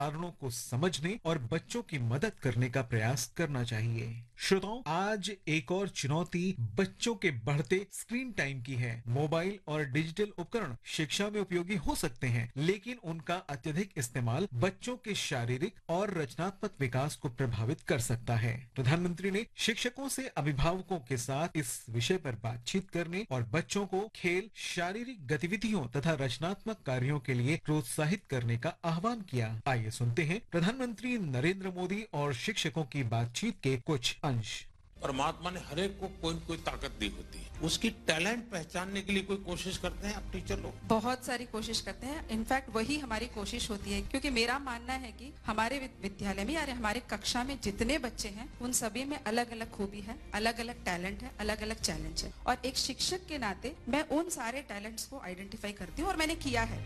कारणों को समझने और बच्चों की मदद करने का प्रयास करना चाहिए। श्रोताओं, आज एक और चुनौती बच्चों के बढ़ते स्क्रीन टाइम की है। मोबाइल और डिजिटल उपकरण शिक्षा में उपयोगी हो सकते हैं, लेकिन उनका अत्यधिक इस्तेमाल बच्चों के शारीरिक और रचनात्मक विकास को प्रभावित कर सकता है। प्रधानमंत्री ने शिक्षकों से अभिभावकों के साथ इस विषय पर बातचीत करने और बच्चों को खेल, शारीरिक गतिविधियों तथा रचनात्मक कार्यों के लिए प्रोत्साहित करने का आह्वान किया। आइए सुनते हैं प्रधानमंत्री नरेंद्र मोदी और शिक्षकों की बातचीत के कुछ अंश। परमात्मा ने हर एक को कोई न कोई ताकत दी होती है, उसकी टैलेंट पहचानने के लिए कोई कोशिश करते हैं आप टीचर लोग? बहुत सारी कोशिश करते हैं। इनफैक्ट वही हमारी कोशिश होती है, क्योंकि मेरा मानना है कि हमारे विद्यालय में या हमारे कक्षा में जितने बच्चे हैं उन सभी में अलग अलग खूबी है, अलग अलग टैलेंट है, अलग अलग चैलेंज है, और एक शिक्षक के नाते मैं उन सारे टैलेंट्स को आइडेंटिफाई करती हूँ और मैंने किया है।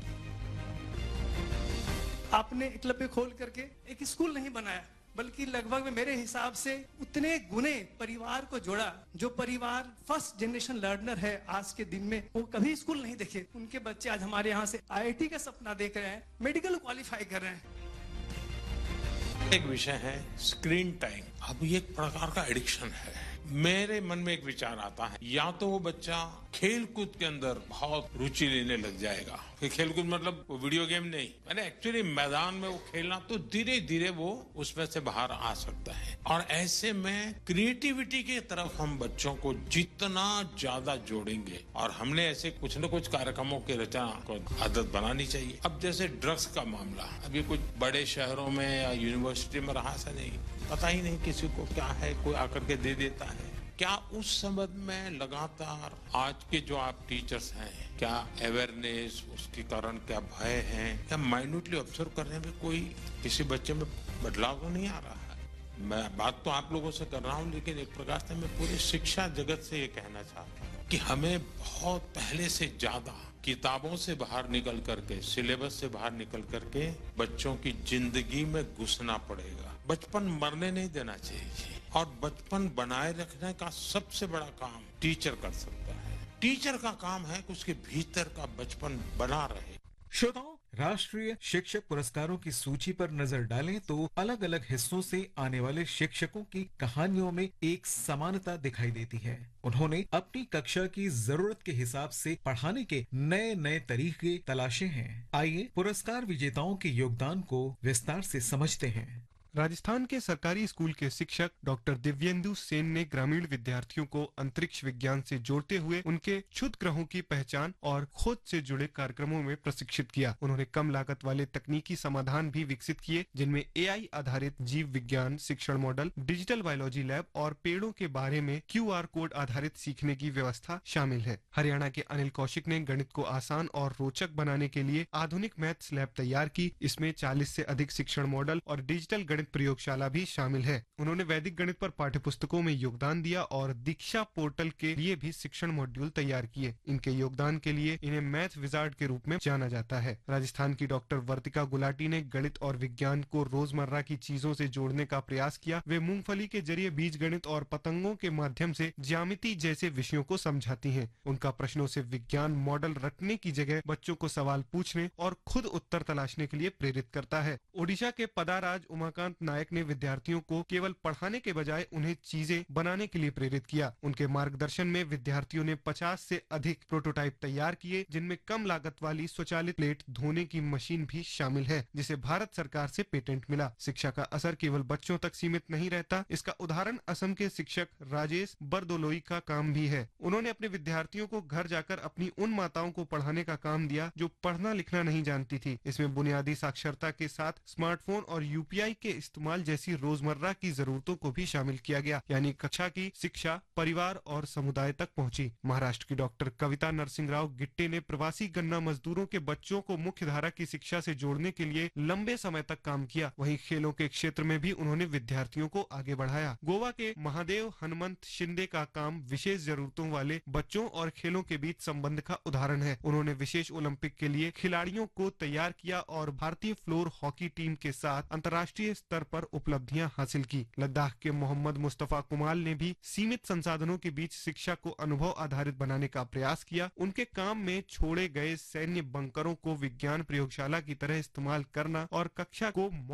आपने एकलव्य खोल करके एक स्कूल नहीं बनाया, बल्कि लगभग में मेरे हिसाब से उतने गुने परिवार को जोड़ा। जो परिवार फर्स्ट जनरेशन लर्नर है आज के दिन में, वो कभी स्कूल नहीं देखे। उनके बच्चे आज हमारे यहाँ से IIT का सपना देख रहे हैं, मेडिकल क्वालिफाई कर रहे हैं। एक विषय है स्क्रीन टाइम। अब ये एक प्रकार का एडिक्शन है। मेरे मन में एक विचार आता है, या तो वो बच्चा खेल कूद के अंदर बहुत रुचि लेने लग जाएगा। खेल कूद मतलब वीडियो गेम नहीं, मैंने एक्चुअली मैदान में वो खेलना, तो धीरे धीरे वो उसमें से बाहर आ सकता है। और ऐसे में क्रिएटिविटी की तरफ हम बच्चों को जितना ज्यादा जोड़ेंगे, और हमने ऐसे कुछ न कुछ कार्यक्रमों की रचना को आदत बनानी चाहिए। अब जैसे ड्रग्स का मामला, अभी कुछ बड़े शहरों में या यूनिवर्सिटी में रहा ऐसा नहीं, पता ही नहीं किसी को क्या है, कोई आकर के दे देता है। क्या उस संबंध में लगातार आज के जो आप टीचर्स हैं, क्या अवेयरनेस, उसके कारण क्या भय है, क्या माइन्यूटली ऑब्जर्व करने में कोई किसी बच्चे में बदलाव तो नहीं आ रहा है? मैं बात तो आप लोगों से कर रहा हूँ, लेकिन एक प्रकार से मैं पूरे शिक्षा जगत से ये कहना चाहता हूँ कि हमें बहुत पहले से ज्यादा किताबों से बाहर निकल करके, सिलेबस से बाहर निकल करके बच्चों की जिंदगी में घुसना पड़ेगा। बचपन मरने नहीं देना चाहिए, और बचपन बनाए रखने का सबसे बड़ा काम टीचर कर सकता है। टीचर का काम है कि उसके भीतर का बचपन बना रहे। श्रोताओं, राष्ट्रीय शिक्षक पुरस्कारों की सूची पर नजर डालें तो अलग अलग हिस्सों से आने वाले शिक्षकों की कहानियों में एक समानता दिखाई देती है। उन्होंने अपनी कक्षा की जरूरत के हिसाब से पढ़ाने के नए नए तरीके तलाशे हैं। आइए पुरस्कार विजेताओं के योगदान को विस्तार से समझते हैं। राजस्थान के सरकारी स्कूल के शिक्षक डॉक्टर दिव्येंदु सेन ने ग्रामीण विद्यार्थियों को अंतरिक्ष विज्ञान से जोड़ते हुए उनके क्षुद्र ग्रहों की पहचान और खोज से जुड़े कार्यक्रमों में प्रशिक्षित किया। उन्होंने कम लागत वाले तकनीकी समाधान भी विकसित किए, जिनमें AI आधारित जीव विज्ञान शिक्षण मॉडल, डिजिटल बायोलॉजी लैब और पेड़ों के बारे में QR कोड आधारित सीखने की व्यवस्था शामिल है। हरियाणा के अनिल कौशिक ने गणित को आसान और रोचक बनाने के लिए आधुनिक मैथ्स लैब तैयार की। इसमें 40 से अधिक शिक्षण मॉडल और डिजिटल गणित प्रयोगशाला भी शामिल है। उन्होंने वैदिक गणित पर पाठ्यपुस्तकों में योगदान दिया और दीक्षा पोर्टल के लिए भी शिक्षण मॉड्यूल तैयार किए। इनके योगदान के लिए इन्हें मैथ विजार्ड के रूप में जाना जाता है। राजस्थान की डॉक्टर वर्तिका गुलाटी ने गणित और विज्ञान को रोजमर्रा की चीजों से जोड़ने का प्रयास किया। वे मूंगफली के जरिए बीज गणित और पतंगों के माध्यम से ज्यामिति जैसे विषयों को समझाती हैं। उनका प्रश्नों से विज्ञान मॉडल रटने की जगह बच्चों को सवाल पूछने और खुद उत्तर तलाशने के लिए प्रेरित करता है। ओडिशा के पदाराज उमाकांत नायक ने विद्यार्थियों को केवल पढ़ाने के बजाय उन्हें चीजें बनाने के लिए प्रेरित किया। उनके मार्गदर्शन में विद्यार्थियों ने 50 से अधिक प्रोटोटाइप तैयार किए, जिनमें कम लागत वाली स्वचालित प्लेट धोने की मशीन भी शामिल है, जिसे भारत सरकार से पेटेंट मिला। शिक्षा का असर केवल बच्चों तक सीमित नहीं रहता। इसका उदाहरण असम के शिक्षक राजेश बरदोलोई का काम भी है। उन्होंने अपने विद्यार्थियों को घर जाकर अपनी उन माताओं को पढ़ाने का काम दिया जो पढ़ना लिखना नहीं जानती थी। इसमें बुनियादी साक्षरता के साथ स्मार्टफोन और UPI के इस्तेमाल जैसी रोजमर्रा की जरूरतों को भी शामिल किया गया, यानी कक्षा की शिक्षा परिवार और समुदाय तक पहुंची। महाराष्ट्र की डॉक्टर कविता नरसिंह राव गिट्टे ने प्रवासी गन्ना मजदूरों के बच्चों को मुख्य धारा की शिक्षा से जोड़ने के लिए लंबे समय तक काम किया। वहीं खेलों के क्षेत्र में भी उन्होंने विद्यार्थियों को आगे बढ़ाया। गोवा के महादेव हनुमंत शिंदे का काम विशेष जरूरतों वाले बच्चों और खेलों के बीच संबंध का उदाहरण है। उन्होंने विशेष ओलंपिक के लिए खिलाड़ियों को तैयार किया और भारतीय फ्लोर हॉकी टीम के साथ अंतर्राष्ट्रीय स्तर पर उपलब्धियां हासिल की। लद्दाख के मोहम्मद मुस्तफा कुमाल ने भी सीमित संसाधनों के बीच शिक्षा को अनुभव आधारित बनाने का प्रयास किया। उनके काम में छोड़े गए सैन्य बंकरों को विज्ञान प्रयोगशाला की तरह इस्तेमाल करना और कक्षा को